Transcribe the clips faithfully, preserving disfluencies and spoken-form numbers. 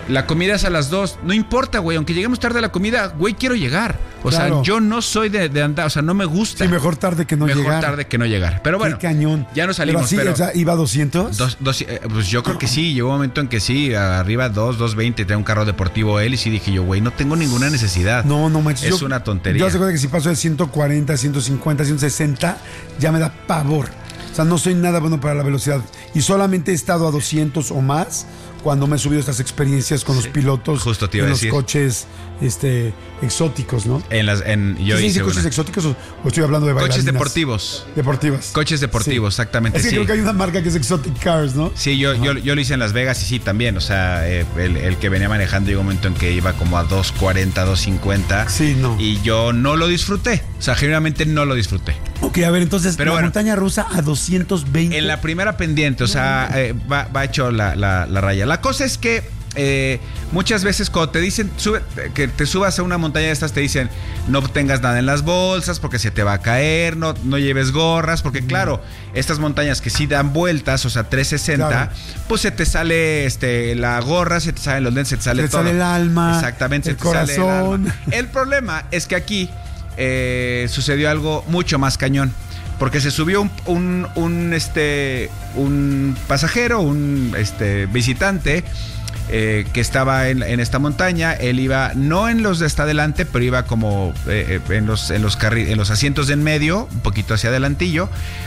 la comida es a las dos. No importa, güey. Aunque lleguemos tarde a la comida, güey, quiero llegar. O claro. sea, yo no soy de, de andar. O sea, no me gusta. Sí, mejor tarde que no mejor llegar. Mejor tarde que no llegar. Pero bueno. Qué cañón. Ya nos salimos. Pero así, pero o sea, ¿iba a doscientos? Dos, dos, eh, pues yo creo que sí. Llegó un momento en que sí. Arriba dos, dos veinte. Tenía un carro deportivo él. Y sí dije yo, güey, no tengo ninguna necesidad. No, no manches. Es yo, una tontería. Yo sé que si paso de ciento cuarenta, ciento cincuenta, ciento sesenta, ya me da pavor. O sea, no soy nada bueno para la velocidad. Y solamente he estado a doscientos o más cuando me he subido estas experiencias con sí. los pilotos. Justo te iba en a los decir. coches este, exóticos, ¿no? En las, en, yo ¿Sí, hice sí, coches una. exóticos o, o estoy hablando de bailarinas? Coches deportivos. Deportivas. Coches deportivos, sí. exactamente. Es que sí. creo que hay una marca que es Exotic Cars, ¿no? Sí, yo, yo, yo lo hice en Las Vegas y sí, también. O sea, eh, el, el que venía manejando llegó un momento en que iba como a dos cuarenta, dos cincuenta. Sí, no. Y yo no lo disfruté. O sea, genuinamente no lo disfruté. Ok, a ver, entonces, Pero la bueno, montaña rusa a doscientos veinte. En la primera pendiente, o sea, eh, va, va hecho la, la, la raya. La cosa es que eh, muchas veces cuando te dicen sube, que te subas a una montaña de estas, te dicen no tengas nada en las bolsas porque se te va a caer, no, no lleves gorras, porque claro, estas montañas que sí dan vueltas, o sea, trescientos sesenta, claro. Pues se te sale este, la gorra, se te salen los lentes, se te sale se todo. Se sale el alma, exactamente, el se te corazón. Sale el alma. El problema es que aquí eh, sucedió algo mucho más cañón. Porque se subió un, un, un, este, un pasajero, un este, visitante eh, que estaba en, en esta montaña. Él iba, no en los de hasta adelante, pero iba como eh, en, los, en, los carri- en los asientos de en medio, un poquito hacia adelantillo.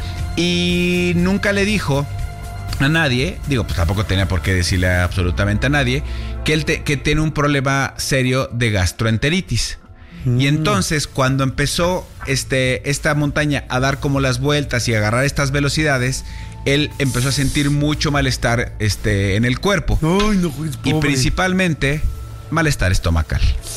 Y nunca le dijo a nadie, digo, pues tampoco tenía por qué decirle absolutamente a nadie, que él te, que tiene un problema serio de gastroenteritis. Y entonces cuando empezó este, esta montaña a dar como las vueltas y a agarrar estas velocidades, él empezó a sentir mucho malestar este, en el cuerpo. Ay, no, pues, y principalmente malestar estomacal.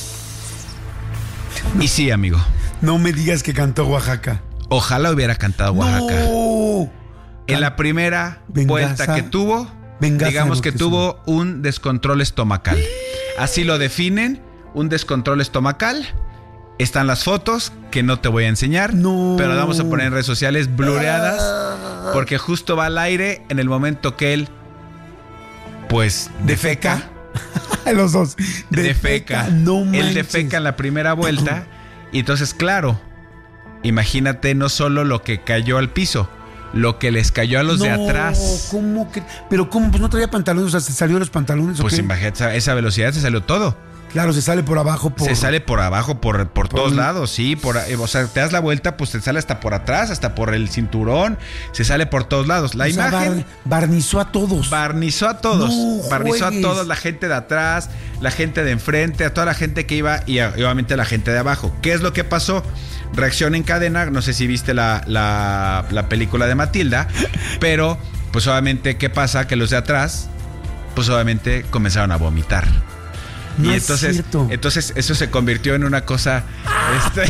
Y sí, amigo. No me digas que cantó Oaxaca. Ojalá hubiera cantado Oaxaca. No. En la primera Venganza. vuelta que tuvo, Venganza digamos que que tuvo un descontrol estomacal. Así lo definen, un descontrol estomacal. Están las fotos que no te voy a enseñar, no. Pero las vamos a poner en redes sociales blureadas, porque justo va al aire en el momento que él, pues, defeca. Los dos. Defeca. defeca. No él defeca en la primera vuelta. Y entonces, claro, imagínate no solo lo que cayó al piso, lo que les cayó a los no, de atrás. ¿Cómo que? Pero ¿cómo? Pues no traía pantalones, o sea, ¿se salió de los pantalones? Pues ¿o qué? imagínate, esa, esa velocidad se salió todo. Claro, se sale por abajo. Por, se sale por abajo, por, por, por todos el... lados, sí. Por, o sea, te das la vuelta, pues te sale hasta por atrás, hasta por el cinturón. Se sale por todos lados. La o imagen... Sea, bar, barnizó a todos. Barnizó a todos. No barnizó juegues. a todos. La gente de atrás, la gente de enfrente, a toda la gente que iba y obviamente la gente de abajo. ¿Qué es lo que pasó? Reacción en cadena. No sé si viste la, la, la película de Matilda, pero pues obviamente, ¿qué pasa? Que los de atrás, pues obviamente comenzaron a vomitar. No y entonces, entonces eso se convirtió en una cosa. Este...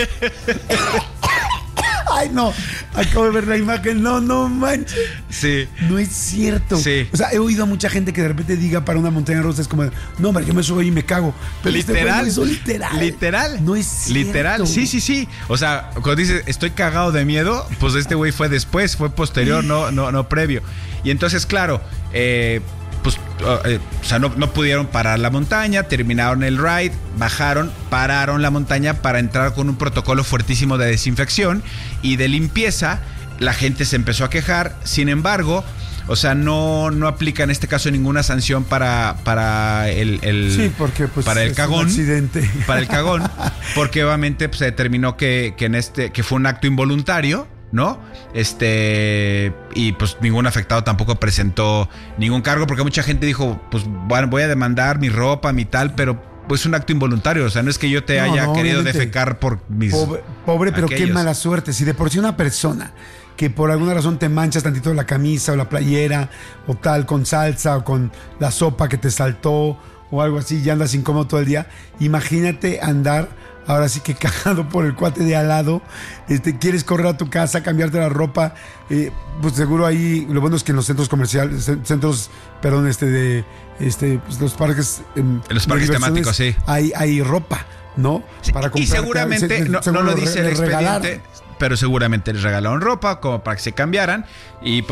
Ay, no, acabo de ver la imagen. No, no manches. Sí. No es cierto. Sí. O sea, he oído a mucha gente que de repente diga para una montaña rusa es como, no, hombre, yo me subo y me cago. Pero literal. Este literal. Literal. No es cierto. Literal. Sí, sí, sí. O sea, cuando dices estoy cagado de miedo, pues este güey fue después, fue posterior, no, no, no previo. Y entonces, claro, eh. pues, eh, o sea, no, no pudieron parar la montaña, terminaron el ride, bajaron, pararon la montaña para entrar con un protocolo fuertísimo de desinfección y de limpieza. La gente se empezó a quejar, sin embargo, o sea, no, no aplica en este caso ninguna sanción para, para el, el sí, porque pues para el es cagón, un accidente. Para el cagón, porque obviamente pues, se determinó que, que en este, que fue un acto involuntario, ¿no? Este, y pues ningún afectado tampoco presentó ningún cargo, porque mucha gente dijo, pues bueno, voy a demandar mi ropa, mi tal, pero pues un acto involuntario, o sea, no es que yo te no, haya no, querido obviamente. defecar por mis... Pobre, pobre pero aquellos. Qué mala suerte, si de por sí una persona que por alguna razón te manchas tantito la camisa o la playera o tal, con salsa o con la sopa que te saltó o algo así, y andas incómodo todo el día, imagínate andar ahora sí que cagado por el cuate de al lado, este, quieres correr a tu casa, cambiarte la ropa, eh, pues seguro ahí, lo bueno es que en los centros comerciales, centros, perdón, este de, este, pues los parques, en los parques temáticos, sí, hay, hay ropa, ¿no? Sí, para comprar, y seguramente, se, no, no lo dice el expediente, pero seguramente les regalaron ropa como para que se cambiaran y pues sí,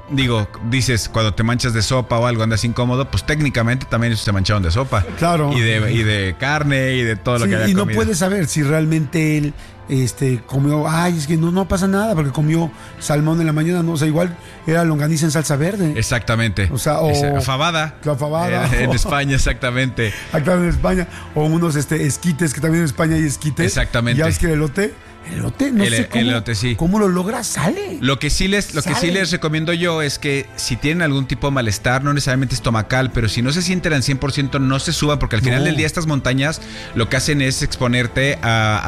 digo, dices, cuando te manchas de sopa o algo, andas incómodo, pues técnicamente también ellos se mancharon de sopa. Claro. Y de, y de carne y de todo sí, lo que había y comido. no puedes saber si realmente él este, comió, ay, es que no, no pasa nada porque comió salmón en la mañana, no, o sea, igual era longaniza en salsa verde. Exactamente. O sea, o Esa, fabada. La fabada. En, en España, exactamente. Acá en España. O unos este, esquites, que también en España hay esquites. Exactamente. Ya ves que el elote, el elote, no el, sé cómo, el elote, sí. cómo lo logras, sale. Lo que sí les, lo sale. que sí les recomiendo yo es que si tienen algún tipo de malestar, no necesariamente estomacal, pero si no se sienten al cien por ciento, no se suban, porque al final No. del día estas montañas lo que hacen es exponerte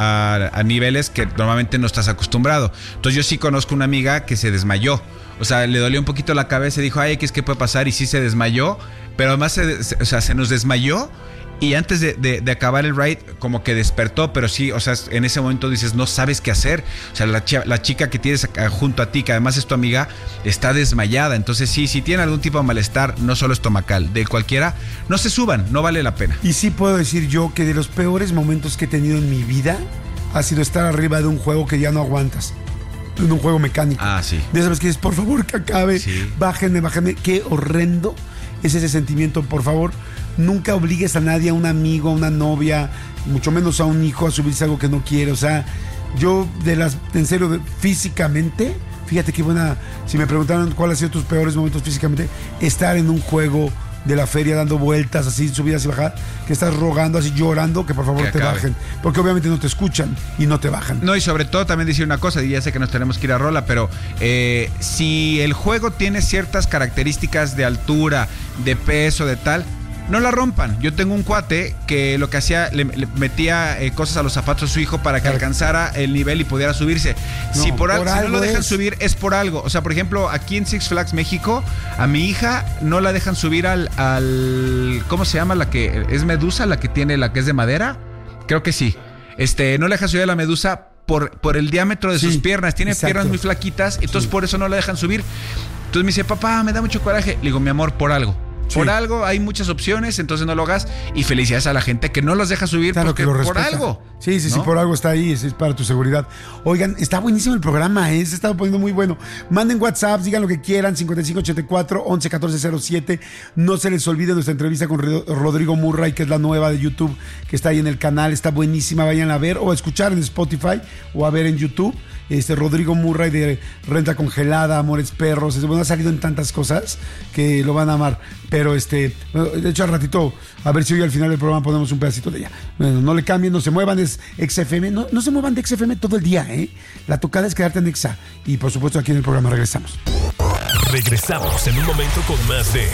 a, a, a niveles que normalmente no estás acostumbrado. Entonces yo sí conozco una amiga que se desmayó. O sea, le dolió un poquito la cabeza y dijo, ay, ¿qué es que puede pasar? Y sí se desmayó, pero además se, se, o sea, se nos desmayó. Y antes de, de, de acabar el ride, como que despertó, pero sí, o sea, en ese momento dices, no sabes qué hacer. O sea, la, ch- la chica que tienes acá junto a ti, que además es tu amiga, está desmayada. Entonces sí, si tienen algún tipo de malestar, no solo estomacal, de cualquiera, no se suban, no vale la pena. Y sí puedo decir yo que de los peores momentos que he tenido en mi vida ha sido estar arriba de un juego que ya no aguantas. En un juego mecánico. Ah, sí. De esas veces que dices, por favor, que acabe. Sí. Bájenme, bájenme. Qué horrendo es ese sentimiento. Por favor, nunca obligues a nadie, a un amigo, a una novia, mucho menos a un hijo, a subirse algo que no quiere. O sea, yo de las, en serio, de, físicamente, fíjate qué buena, si me preguntaran cuáles han sido tus peores momentos físicamente, estar en un juego de la feria dando vueltas así, subidas y bajadas, que estás rogando así, llorando, que por favor Que te acabe. bajen, porque obviamente no te escuchan y no te bajan. No, y sobre todo también decir una cosa, y ya sé que nos tenemos que ir a rola, pero eh, si el juego tiene ciertas características de altura, de peso, de tal, no la rompan. Yo tengo un cuate que lo que hacía, le, le metía eh, cosas a los zapatos a su hijo para que Claro. alcanzara el nivel y pudiera subirse. No, si por, al- por si no algo lo dejan es. subir, es por algo. O sea, por ejemplo, aquí en Six Flags México, a mi hija no la dejan subir al, al ¿cómo se llama? La que es Medusa, la que tiene, la que es de madera. Creo que sí. Este, no la dejan subir a la Medusa por, por el diámetro de Sí, sus piernas. Tiene exacto. piernas muy flaquitas, entonces Sí. por eso no la dejan subir. Entonces me dice, papá, me da mucho coraje. Le digo, mi amor, por algo. Sí. Por algo hay muchas opciones, entonces no lo hagas. Y felicidades a la gente que no los deja subir Claro porque que lo por respeta. algo. Sí, sí, sí, ¿no? por algo está ahí, es, es para tu seguridad. Oigan, está buenísimo el programa, ¿eh? Se está poniendo muy bueno. Manden WhatsApp, digan lo que quieran, cincuenta y cinco ochenta y cuatro, once catorce cero siete. No se les olvide nuestra entrevista con Ro- Rodrigo Murray, que es la nueva de YouTube, que está ahí en el canal, está buenísima, vayan a ver o a escuchar en Spotify o a ver en YouTube. Este Rodrigo Murray de Renta Congelada, Amores Perros, es, bueno, ha salido en tantas cosas que lo van a amar. Pero este, bueno, de hecho al ratito, a ver si hoy al final del programa ponemos un pedacito de ella. Bueno, no le cambien, no se muevan, es X F M, no, no se muevan de X F M todo el día, ¿eh? La tocada es quedarte en Exa. Y por supuesto aquí en el programa regresamos. Regresamos en un momento con más de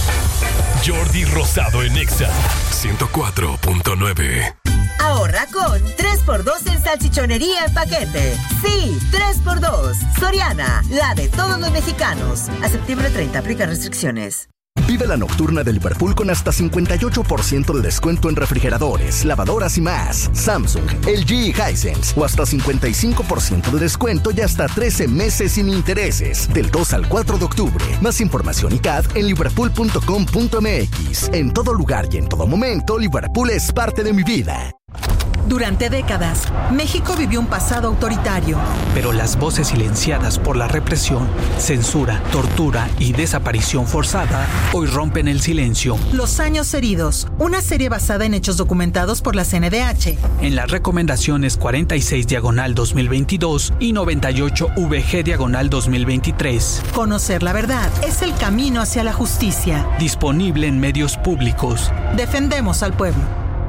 Jordi Rosado en Exa ciento cuatro punto nueve. Ahorra con tres por dos en salchichonería en paquete. Sí, tres por dos. Soriana, la de todos los mexicanos. A septiembre treinta, aplica restricciones. Vive la nocturna de Liverpool con hasta cincuenta y ocho por ciento de descuento en refrigeradores, lavadoras y más. Samsung, L G y Hisense. O hasta cincuenta y cinco por ciento de descuento y hasta trece meses sin intereses. Del dos al cuatro de octubre. Más información y C A D en liverpool punto com punto m x. En todo lugar y en todo momento, Liverpool es parte de mi vida. Durante décadas, México vivió un pasado autoritario. Pero las voces silenciadas por la represión, censura, tortura y desaparición forzada hoy rompen el silencio. Los años heridos, una serie basada en hechos documentados por la C N D H. En las recomendaciones cuarenta y seis diagonal dos mil veintidós y noventa y ocho V G diagonal dos mil veintitrés. Conocer la verdad es el camino hacia la justicia. Disponible en medios públicos. Defendemos al pueblo.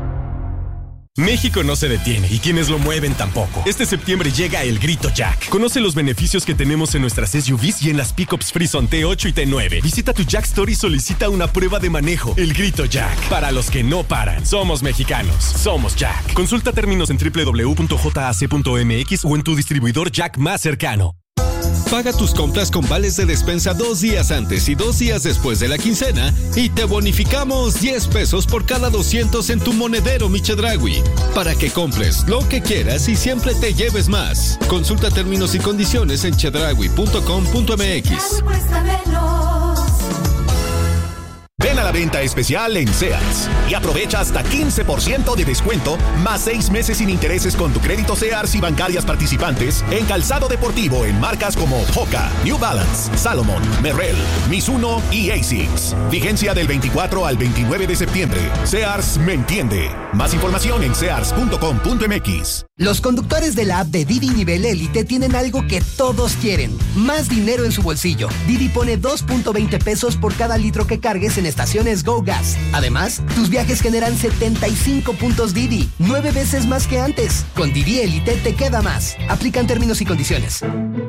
México no se detiene y quienes lo mueven tampoco. Este septiembre llega el Grito Jack. Conoce los beneficios que tenemos en nuestras S U Vs y en las pickups Frison T ocho y T nueve. Visita tu Jack Store y solicita una prueba de manejo. El Grito Jack. Para los que no paran. Somos mexicanos. Somos Jack. Consulta términos en doble u doble u doble u punto j a c punto m x o en tu distribuidor Jack más cercano. Paga tus compras con vales de despensa dos días antes y dos días después de la quincena y te bonificamos diez pesos por cada doscientos en tu monedero Mi Chedraui para que compres lo que quieras y siempre te lleves más. Consulta términos y condiciones en chedraui punto com punto m x. Ven a la la venta especial en Sears. Y aprovecha hasta quince por ciento de descuento, más seis meses sin intereses con tu crédito Sears y bancarias participantes en calzado deportivo en marcas como Hoka, New Balance, Salomon, Merrell, Mizuno y Asics. Vigencia del veinticuatro al veintinueve de septiembre. Sears me entiende. Más información en sears punto com punto m x. Los conductores de la app de Didi Nivel Élite tienen algo que todos quieren: más dinero en su bolsillo. Didi pone dos punto veinte pesos por cada litro que cargues en estaciones Go Gas. Además, tus viajes generan setenta y cinco puntos Didi, nueve veces más que antes. Con Didi Élite te queda más. Aplican términos y condiciones.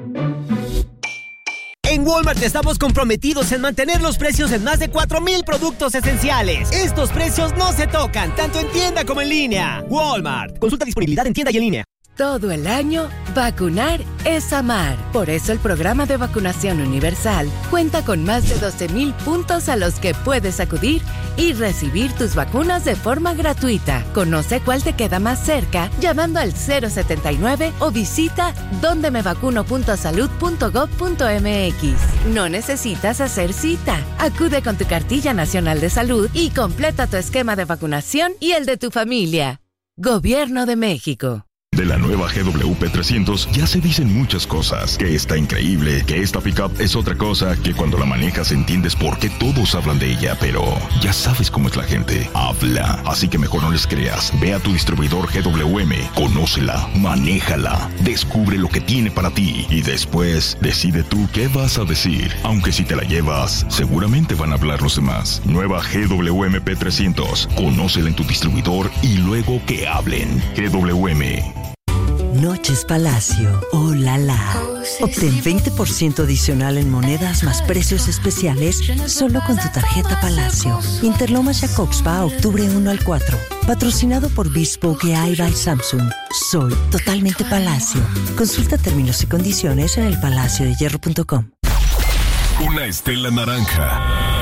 En Walmart estamos comprometidos en mantener los precios en más de cuatro mil productos esenciales. Estos precios no se tocan, tanto en tienda como en línea. Walmart. Consulta disponibilidad en tienda y en línea. Todo el año, vacunar es amar. Por eso el programa de vacunación universal cuenta con más de doce mil puntos a los que puedes acudir y recibir tus vacunas de forma gratuita. Conoce cuál te queda más cerca llamando al cero setenta y nueve o visita donde me vacuno punto salud punto gob punto m x. No necesitas hacer cita. Acude con tu cartilla nacional de salud y completa tu esquema de vacunación y el de tu familia. Gobierno de México. De la nueva G W P trescientos ya se dicen muchas cosas, que está increíble, que esta pickup es otra cosa, que cuando la manejas entiendes por qué todos hablan de ella, pero ya sabes cómo es la gente, habla, así que mejor no les creas. Ve a tu distribuidor G W M, conócela, manéjala, descubre lo que tiene para ti y después decide tú qué vas a decir, aunque si te la llevas, seguramente van a hablar los demás. Nueva G W M P trescientos, conócela en tu distribuidor y luego que hablen. G W M. Noches Palacio, oh la la. Obtén veinte por ciento adicional en monedas más precios especiales solo con tu tarjeta Palacio. Interlomas Jacobspa, octubre uno al cuatro. Patrocinado por Bespoke A I by Samsung. Soy totalmente Palacio. Consulta términos y condiciones en el palacio de hierro punto com. Una estela naranja